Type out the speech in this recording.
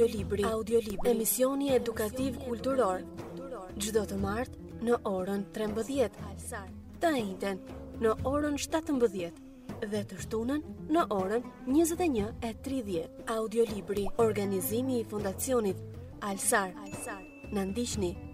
Audiolibri, emisioni edukativ kulturor, çdo të martë në orën 13, të njëjtën në orën 17 dhe të shtunën në orën 21:30. Audiolibri, organizimi i Fondacionit Alsar. Na ndiqni